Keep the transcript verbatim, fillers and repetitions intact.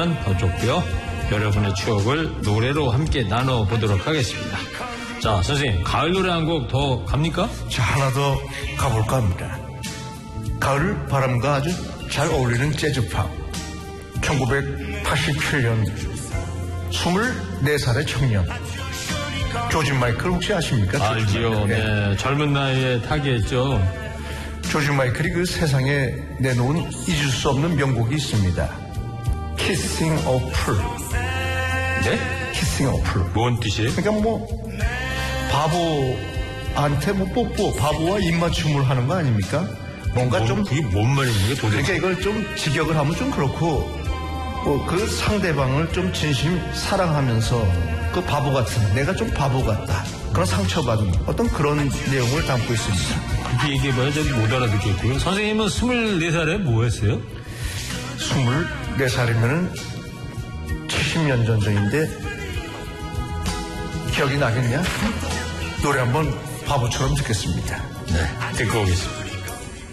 시간 더 좁고요. 여러분의 추억을 노래로 함께 나눠보도록 하겠습니다. 자, 선생님, 가을 노래 한 곡 더 갑니까? 자, 하나 더 가볼까 합니다. 가을 바람과 아주 잘 어울리는 재즈팝. 천구백팔십칠 년 스물네 살의 청년 조지 마이클 혹시 아십니까? 알지요. 네, 젊은 나이에 타계했죠. 조지 마이클이 그 세상에 내놓은 잊을 수 없는 명곡이 있습니다. Kissing a Fool. 네? Kissing a Fool. 뭔 뜻이에요? 그러니까 뭐 바보한테 뭐 뽀뽀, 바보와 입맞춤을 하는 거 아닙니까? 뭔가 뭔, 좀 그게 뭔 말입니까 도대체? 그러니까 이걸 좀 직역을 하면 좀 그렇고 뭐 그 상대방을 좀 진심 사랑하면서 그 바보 같은 내가 좀 바보 같다 그런 상처받은 어떤 그런 내용을 담고 있습니다. 그렇게 얘기해봐야 잘 못 알아듣겠고요. 선생님은 스물네 살에 뭐 했어요? 스물네 살이면은 칠십 년 전정인데 기억이 나겠냐? 노래 한번 바보처럼 듣겠습니다. 네, 듣고 오겠습니다.